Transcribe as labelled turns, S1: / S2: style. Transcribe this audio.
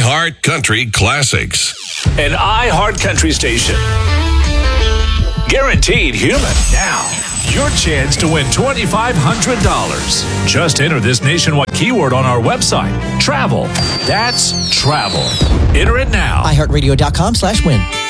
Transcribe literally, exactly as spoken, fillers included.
S1: iHeart Country Classics.
S2: An iHeart Country station. Guaranteed human. Now, your chance to win two thousand five hundred dollars. Just enter this nationwide keyword on our website. Travel. That's travel. Enter it now.
S3: iHeartRadio.com slash win.